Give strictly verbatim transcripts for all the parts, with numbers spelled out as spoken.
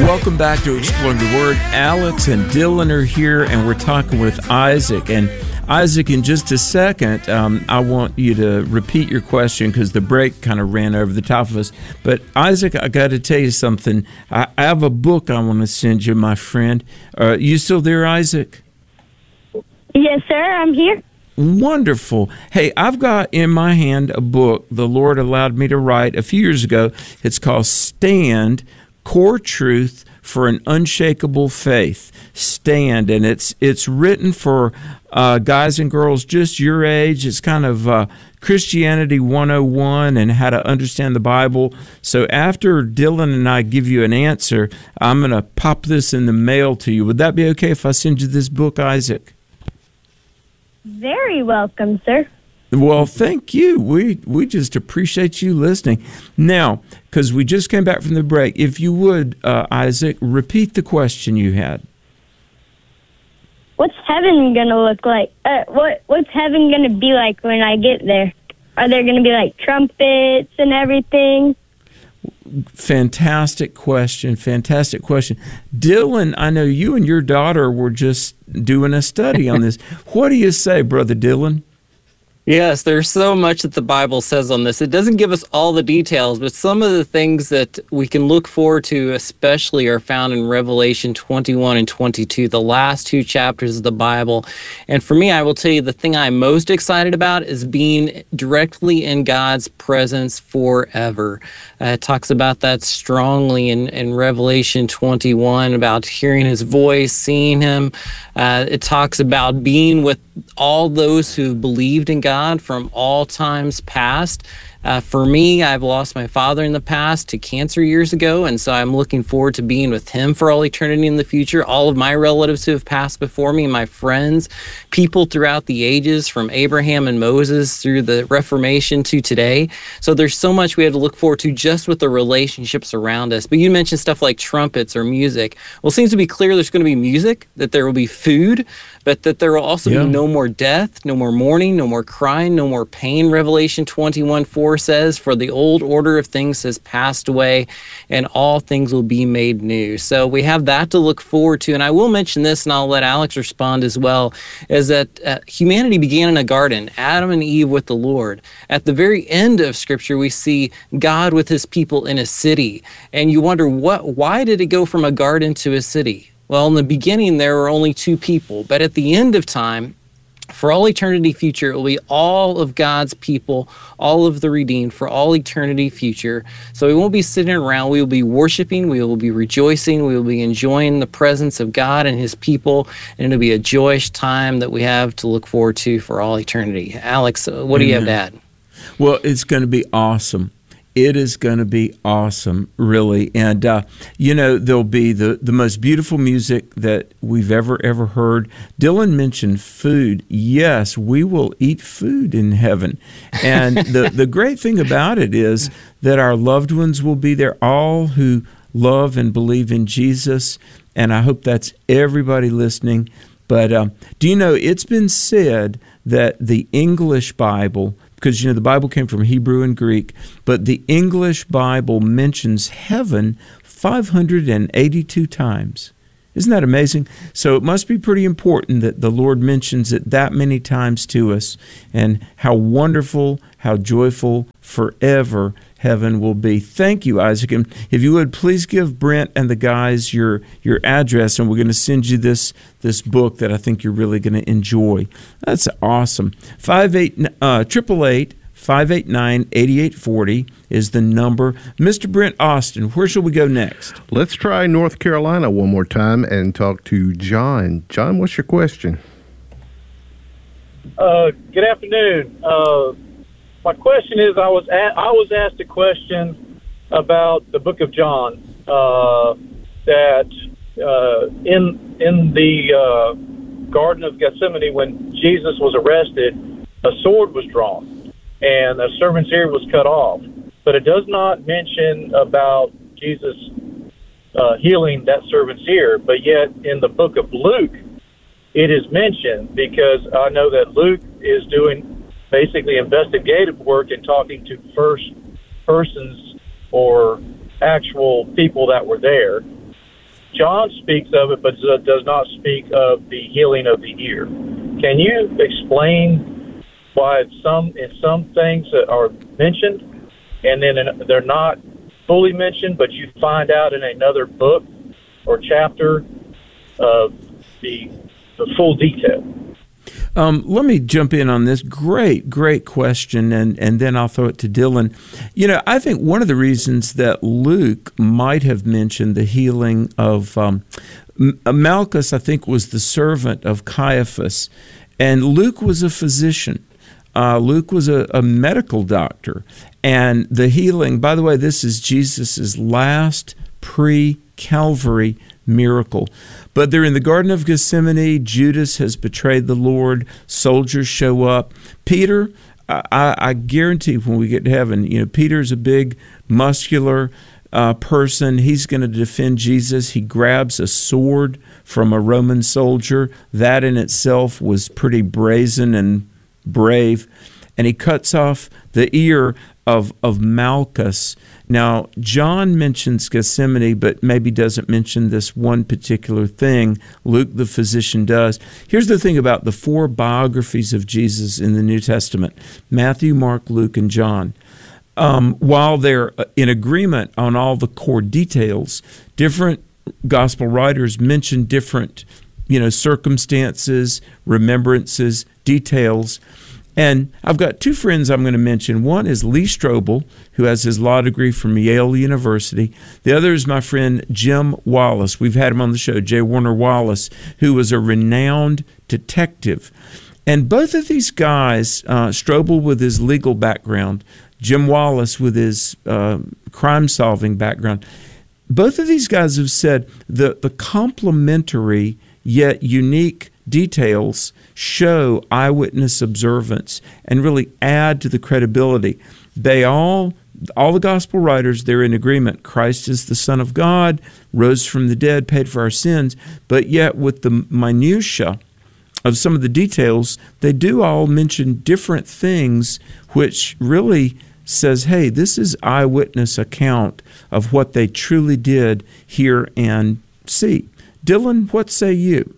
Welcome back to Exploring the Word. Alex and Dylan are here, and we're talking with Isaac. And Isaac, in just a second, um, I want you to repeat your question because the break kind of ran over the top of us. But Isaac, I got to tell you something. I, I have a book I want to send you, my friend. Uh, you still there, Isaac? Yes, sir. I'm here. Wonderful. Hey, I've got in my hand a book the Lord allowed me to write a few years ago. It's called Stand, Core Truth for an Unshakable Faith. Stand, and it's it's written for uh, guys and girls just your age. It's kind of uh, Christianity one oh one and how to understand the Bible. So after Dylan and I give you an answer, I'm going to pop this in the mail to you. Would that be okay if I send you this book, Isaac? Very welcome, sir. Well, thank you. We we just appreciate you listening. Now, because we just came back from the break, if you would, uh, Isaac, repeat the question you had. What's heaven going to look like? Uh, what What's heaven going to be like when I get there? Are there going to be like trumpets and everything? Fantastic question. Fantastic question. Dylan, I know you and your daughter were just doing a study on this. What do you say, Brother Dylan? Yes, there's so much that the Bible says on this. It doesn't give us all the details, but some of the things that we can look forward to especially are found in Revelation twenty-one and twenty-two, the last two chapters of the Bible. And for me, I will tell you the thing I'm most excited about is being directly in God's presence forever. Uh, it talks about that strongly in, in Revelation twenty-one, about hearing his voice, seeing him. Uh, it talks about being with all those who believed in God from all times past. Uh, for me, I've lost my father in the past to cancer years ago, and so I'm looking forward to being with him for all eternity in the future. All of my relatives who have passed before me, my friends, people throughout the ages, from Abraham and Moses through the Reformation to today. So there's so much we have to look forward to just with the relationships around us. But you mentioned stuff like trumpets or music. Well, it seems to be clear there's going to be music, that there will be food, but that there will also yeah. be no more death, no more mourning, no more crying, no more pain. Revelation twenty-one four says, for the old order of things has passed away, and all things will be made new. So we have that to look forward to. And I will mention this, and I'll let Alex respond as well, is that uh, humanity began in a garden, Adam and Eve with the Lord. At the very end of Scripture, we see God with his people in a city. And you wonder, what? why did it go from a garden to a city? Well, in the beginning, there were only two people, but at the end of time, for all eternity future, it will be all of God's people, all of the redeemed for all eternity future. So we won't be sitting around. We will be worshiping. We will be rejoicing. We will be enjoying the presence of God and his people. And it'll be a joyous time that we have to look forward to for all eternity. Alex, what do you have to add? Well, it's going to be awesome. It is going to be awesome, really. And, uh, you know, there'll be the, the most beautiful music that we've ever, ever heard. Dylan mentioned food. Yes, we will eat food in heaven. And the, the great thing about it is that our loved ones will be there, all who love and believe in Jesus. And I hope that's everybody listening. But um, do you know, it's been said that the English Bible, because, you know, the Bible came from Hebrew and Greek, but the English Bible mentions heaven five hundred eighty-two times. Isn't that amazing? So it must be pretty important that the Lord mentions it that many times to us, and how wonderful, how joyful forever heaven will be. Thank you, Isaac. And if you would, please give Brent and the guys your your address, and we're going to send you this this book that I think you're really going to enjoy. That's awesome. Five eight uh, triple eight five eight nine eight eight four zero is the number. Mister Brent Austin, where shall we go next? Let's try North Carolina one more time and talk to John. John, what's your question? Uh, good afternoon. Uh, My question is, I was a- I was asked a question about the Book of John, uh, that uh, in in the uh, Garden of Gethsemane, when Jesus was arrested, a sword was drawn, and a servant's ear was cut off. But it does not mention about Jesus uh, healing that servant's ear. But yet, in the book of Luke, it is mentioned, because I know that Luke is doing basically investigative work and talking to first persons or actual people that were there. John speaks of it, but does not speak of the healing of the ear. Can you explain why some in some things that are mentioned, and then in, they're not fully mentioned, but you find out in another book or chapter of the the full detail? Um, let me jump in on this. Great, great question, and, and then I'll throw it to Dylan. You know, I think one of the reasons that Luke might have mentioned the healing of um, Malchus, I think, was the servant of Caiaphas, and Luke was a physician. Uh, Luke was a, a medical doctor, and the healing, by the way, this is Jesus' last pre-Calvary miracle. But they're in the Garden of Gethsemane. Judas has betrayed the Lord. Soldiers show up. Peter, I, I guarantee when we get to heaven, you know, Peter's a big, muscular uh, person. He's going to defend Jesus. He grabs a sword from a Roman soldier. That in itself was pretty brazen and brave. And he cuts off the ear of of Malchus. Now, John mentions Gethsemane, but maybe doesn't mention this one particular thing. Luke, the physician, does. Here's the thing about the four biographies of Jesus in the New Testament: Matthew, Mark, Luke, and John. Um, while they're in agreement on all the core details, different gospel writers mention different, you know, circumstances, remembrances, details. And I've got two friends I'm going to mention. One is Lee Strobel, who has his law degree from Yale University. The other is my friend Jim Wallace. We've had him on the show, J. Warner Wallace, who was a renowned detective. And both of these guys, uh, Strobel with his legal background, Jim Wallace with his uh, crime-solving background, both of these guys have said the, the complementary yet unique details show eyewitness observance and really add to the credibility. They all, all the gospel writers, they're in agreement. Christ is the Son of God, rose from the dead, paid for our sins, but yet with the minutia of some of the details, they do all mention different things, which really says, hey, this is eyewitness account of what they truly did hear and see. Dylan, what say you?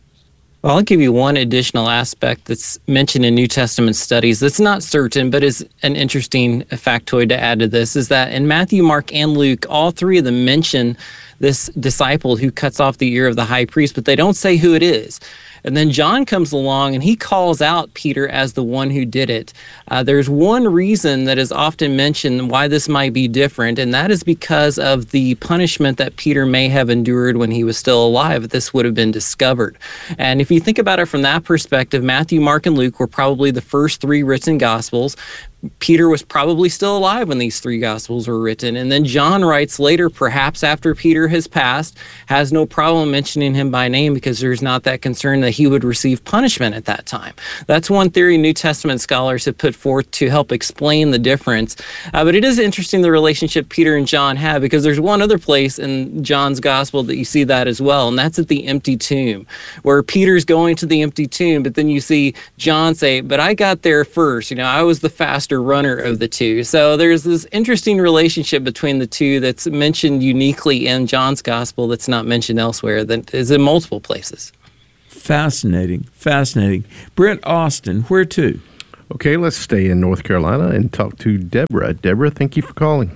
Well, I'll give you one additional aspect that's mentioned in New Testament studies that's not certain, but is an interesting factoid to add to this, is that in Matthew, Mark, and Luke, all three of them mention this disciple who cuts off the ear of the high priest, but they don't say who it is. And then John comes along and he calls out Peter as the one who did it. Uh, there's one reason that is often mentioned why this might be different, and that is because of the punishment that Peter may have endured when he was still alive if this would have been discovered. And if you think about it from that perspective, Matthew, Mark, and Luke were probably the first three written Gospels. Peter was probably still alive when these three Gospels were written. And then John writes later, perhaps after Peter has passed, has no problem mentioning him by name because there's not that concern that he would receive punishment at that time. That's one theory New Testament scholars have put forth to help explain the difference. Uh, but it is interesting the relationship Peter and John have, because there's one other place in John's Gospel that you see that as well, and that's at the empty tomb, where Peter's going to the empty tomb, but then you see John say, but I got there first. You know, I was the faster runner of the two. So there's this interesting relationship between the two that's mentioned uniquely in John's Gospel that's not mentioned elsewhere, that is in multiple places. Fascinating, fascinating. Brent Austin, where to? Okay, let's stay in North Carolina and talk to Deborah. Deborah, thank you for calling.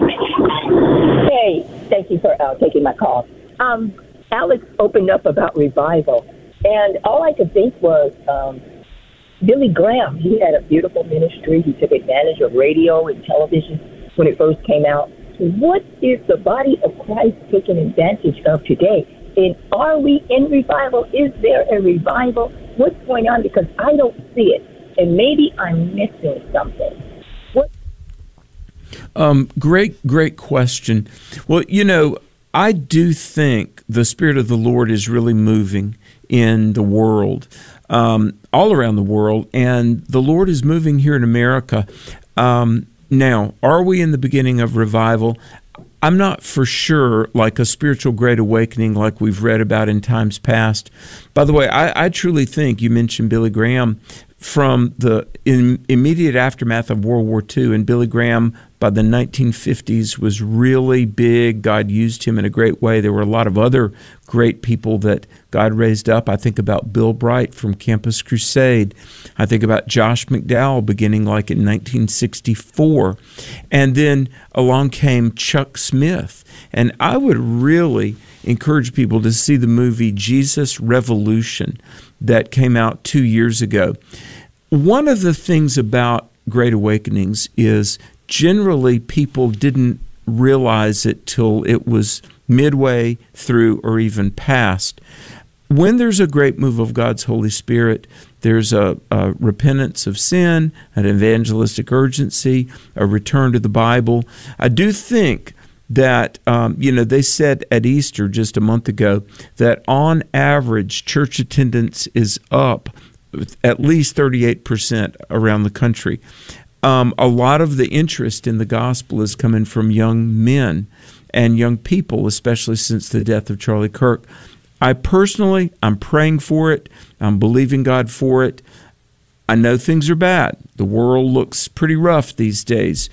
Hey, thank you for uh, taking my call. Um, Alex opened up about revival, and all I could think was um, Billy Graham. He had a beautiful ministry. He took advantage of radio and television when it first came out. What is the body of Christ taking advantage of today? And are we in revival? Is there a revival? What's going on? Because I don't see it. And maybe I'm missing something. What? Um, great, great question. Well, you know, I do think the Spirit of the Lord is really moving in the world, um, all around the world, and the Lord is moving here in America. Um, now, are we in the beginning of revival? I'm not for sure, like a spiritual great awakening like we've read about in times past. By the way, I, I truly think, you mentioned Billy Graham, from the in, immediate aftermath of World War Two, and Billy Graham by the nineteen fifties was really big. God used him in a great way. There were a lot of other great people that God raised up. I think about Bill Bright from Campus Crusade. I think about Josh McDowell beginning like in nineteen sixty-four. And then along came Chuck Smith. And I would really encourage people to see the movie Jesus Revolution that came out two years ago. One of the things about Great Awakenings is generally people didn't realize it till it was midway through or even past. When there's a great move of God's Holy Spirit, there's a, a repentance of sin, an evangelistic urgency, a return to the Bible. I do think that, um, you know, they said at Easter just a month ago that on average church attendance is up at least thirty-eight percent around the country. Um, a lot of the interest in the gospel is coming from young men and young people, especially since the death of Charlie Kirk. I personally, I'm praying for it. I'm believing God for it. I know things are bad. The world looks pretty rough these days.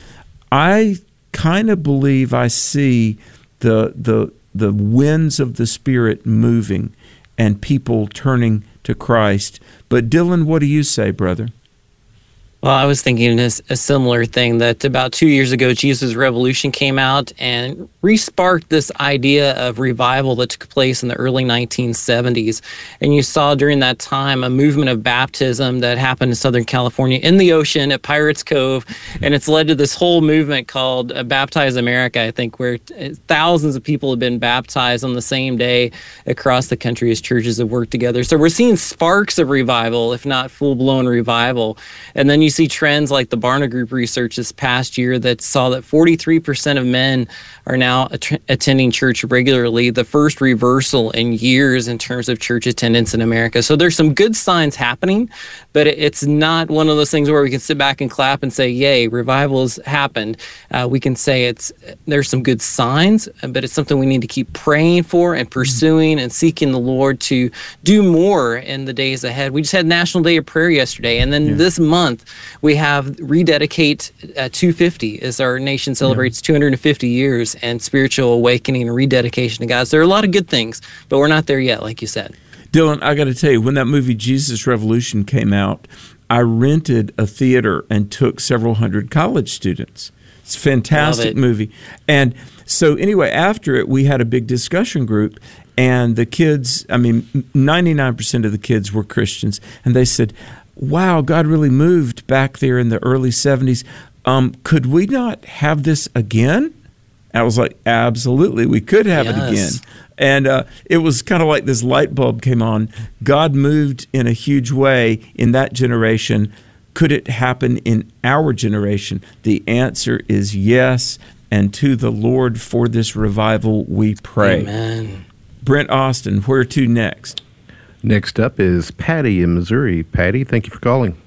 I kind of believe I see the the the winds of the Spirit moving and people turning to Christ. But Dylan, what do you say, brother? Well, I was thinking a, a similar thing, that about two years ago, Jesus Revolution came out and re-sparked this idea of revival that took place in the early nineteen seventies. And you saw during that time a movement of baptism that happened in Southern California in the ocean at Pirates Cove. And it's led to this whole movement called uh, Baptize America, I think, where t- thousands of people have been baptized on the same day across the country as churches have worked together. So we're seeing sparks of revival, if not full-blown revival. And then you see trends like the Barna Group research this past year that saw that forty-three percent of men are now att- attending church regularly, the first reversal in years in terms of church attendance in America. So there's some good signs happening, but it's not one of those things where we can sit back and clap and say, yay, revival has happened. Uh, we can say it's there's some good signs, but it's something we need to keep praying for and pursuing and seeking the Lord to do more in the days ahead. We just had National Day of Prayer yesterday, and then yeah. this month we have Rededicate uh, two fifty as our nation celebrates yeah. two hundred fifty years and spiritual awakening and rededication to God. So there are a lot of good things, but we're not there yet, like you said. Dylan, I got to tell you, when that movie Jesus Revolution came out, I rented a theater and took several hundred college students. It's a fantastic it. movie. And so anyway, after it, we had a big discussion group, and the kids, I mean, ninety-nine percent of the kids were Christians, and they said, wow, God really moved back there in the early seventies. Um, could we not have this again? And I was like, absolutely, we could have yes. it again. And uh, it was kind of like this light bulb came on. God moved in a huge way in that generation. Could it happen in our generation? The answer is yes. And to the Lord for this revival we pray. Amen. Brent Austin, where to next? Next up is Patty in Missouri. Patty, thank you for calling.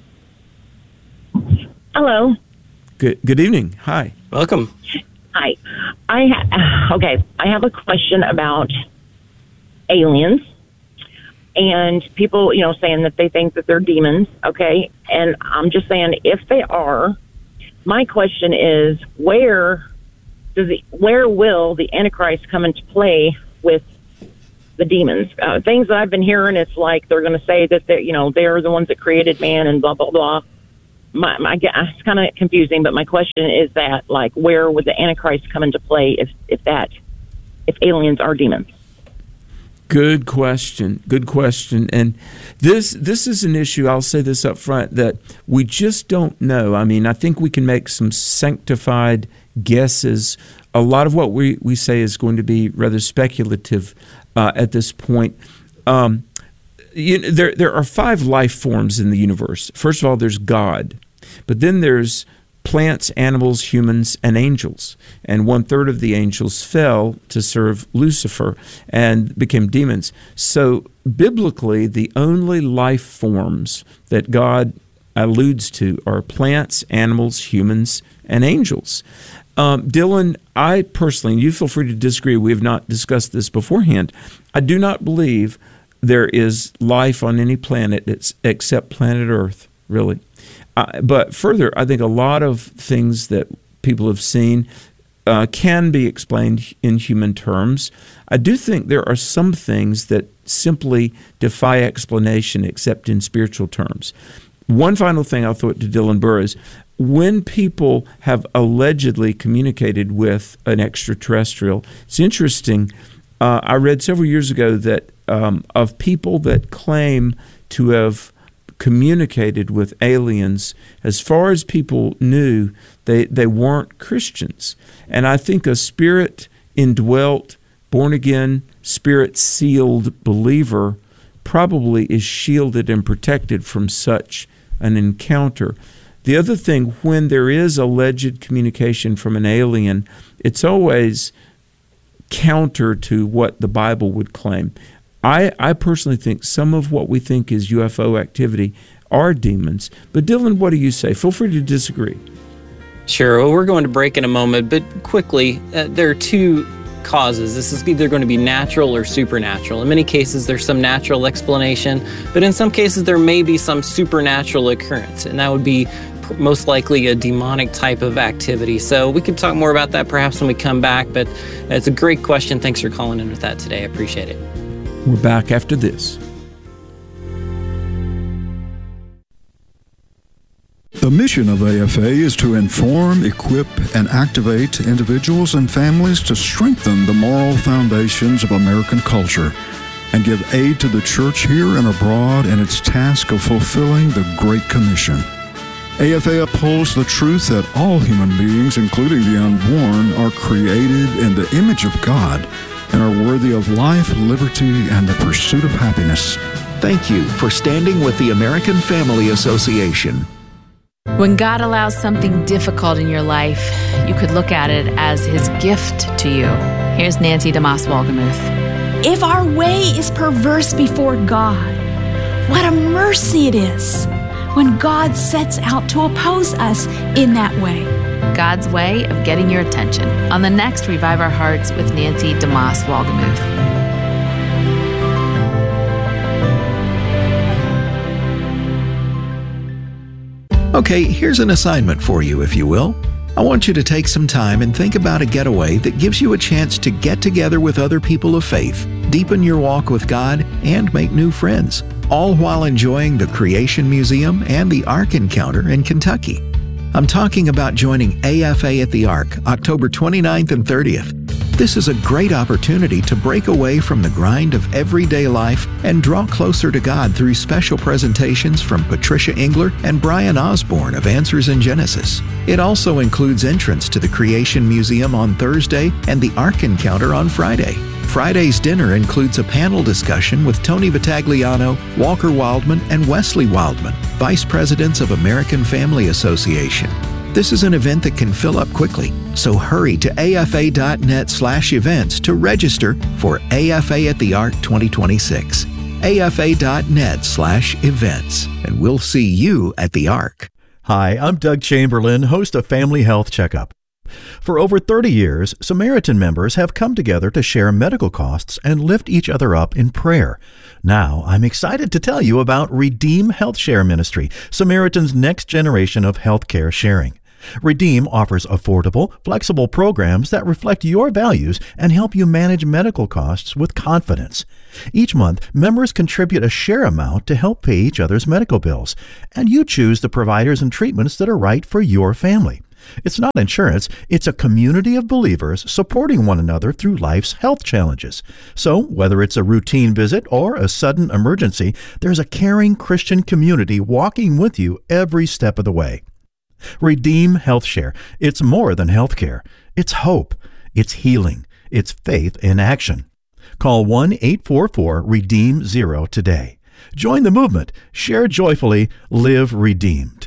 Hello. Good good evening. Hi. Welcome. Hi. I ha- okay. I have a question about aliens and people, you know, saying that they think that they're demons. Okay, and I'm just saying, if they are, my question is, where does it, where will the Antichrist come into play with the demons? Uh, things that I've been hearing, it's like they're going to say that they're, you know, they're the ones that created man and blah blah blah. My, my it's kind of confusing, but my question is that, like, where would the Antichrist come into play if if that if aliens are demons? Good question. Good question. And this this is an issue, I'll say this up front, that we just don't know. I mean, I think we can make some sanctified guesses. A lot of what we, we say is going to be rather speculative uh, at this point. Um, you know, there there are five life forms in the universe. First of all, there's God. But then there's plants, animals, humans, and angels. And one third of the angels fell to serve Lucifer and became demons. So biblically, the only life forms that God alludes to are plants, animals, humans, and angels. Um, Dylan, I personally, and you feel free to disagree, we have not discussed this beforehand, I do not believe there is life on any planet it's, except planet Earth, really. Uh, but further, I think a lot of things that people have seen uh, can be explained in human terms. I do think there are some things that simply defy explanation except in spiritual terms. One final thing I'll throw it to Dylan Burr is, when people have allegedly communicated with an extraterrestrial, it's interesting. Uh, I read several years ago that um, of people that claim to have communicated with aliens, as far as people knew, they, they weren't Christians. And I think a spirit-indwelt, born-again, spirit-sealed believer probably is shielded and protected from such an encounter. The other thing, when there is alleged communication from an alien, it's always counter to what the Bible would claim. I, I personally think some of what we think is U F O activity are demons. But Dylan, what do you say? Feel free to disagree. Sure. Well, we're going to break in a moment, but quickly, uh, there are two causes. This is either going to be natural or supernatural. In many cases, there's some natural explanation, but in some cases, there may be some supernatural occurrence, and that would be most likely a demonic type of activity. So we could talk more about that perhaps when we come back, but it's a great question. Thanks for calling in with that today. I appreciate it. We're back after this. The mission of A F A is to inform, equip, and activate individuals and families to strengthen the moral foundations of American culture and give aid to the church here and abroad in its task of fulfilling the Great Commission. A F A upholds the truth that all human beings, including the unborn, are created in the image of God and are worthy of life, liberty, and the pursuit of happiness. Thank you for standing with the American Family Association. When God allows something difficult in your life, you could look at it as His gift to you. Here's Nancy DeMoss Wolgemuth. If our way is perverse before God, what a mercy it is when God sets out to oppose us in that way. God's way of getting your attention on the next Revive Our Hearts with Nancy DeMoss Wolgemuth. Okay, here's an assignment for you, if you will. I want you to take some time and think about a getaway that gives you a chance to get together with other people of faith, deepen your walk with God, and make new friends, all while enjoying the Creation Museum and the Ark Encounter in Kentucky. I'm talking about joining A F A at the Ark, October twenty-ninth and thirtieth. This is a great opportunity to break away from the grind of everyday life and draw closer to God through special presentations from Patricia Engler and Brian Osborne of Answers in Genesis. It also includes entrance to the Creation Museum on Thursday and the Ark Encounter on Friday. Friday's dinner includes a panel discussion with Tony Vitagliano, Walker Wildman, and Wesley Wildman, Vice Presidents of American Family Association. This is an event that can fill up quickly, so hurry to afa.net slash events to register for A F A at the Ark twenty twenty-six. afa.net slash events, and we'll see you at the Ark. Hi, I'm Doug Chamberlain, host of Family Health Checkup. For over thirty years, Samaritan members have come together to share medical costs and lift each other up in prayer. Now, I'm excited to tell you about Redeem Health Share Ministry, Samaritan's next generation of healthcare sharing. Redeem offers affordable, flexible programs that reflect your values and help you manage medical costs with confidence. Each month, members contribute a share amount to help pay each other's medical bills, and you choose the providers and treatments that are right for your family. It's not insurance, it's a community of believers supporting one another through life's health challenges. So, whether it's a routine visit or a sudden emergency, there's a caring Christian community walking with you every step of the way. Redeem Health Share. It's more than healthcare. It's hope. It's healing. It's faith in action. Call one eight four four REDEEM zero today. Join the movement. Share joyfully. Live redeemed.